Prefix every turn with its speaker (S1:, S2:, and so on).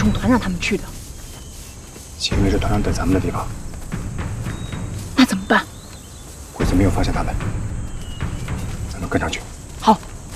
S1: 成团让他们去的。
S2: 前面是团长等咱们的地方，
S1: 那怎么办？
S2: 鬼子没有发现他们，咱们跟上去。
S1: 好。